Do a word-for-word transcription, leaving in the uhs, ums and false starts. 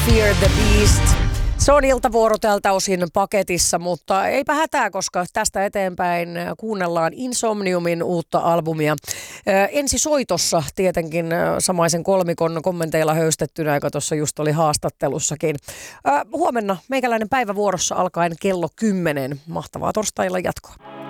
Fear the Beast. Se on iltavuoro tältä osin paketissa, mutta eipä hätää, koska tästä eteenpäin kuunnellaan Insomniumin uutta albumia. Ensi soitossa tietenkin samaisen kolmikon kommenteilla höystettynä, joka tuossa just oli haastattelussakin. Huomenna meikäläinen päivä vuorossa alkaen kello kymmenen. Mahtavaa torstailla jatkoa.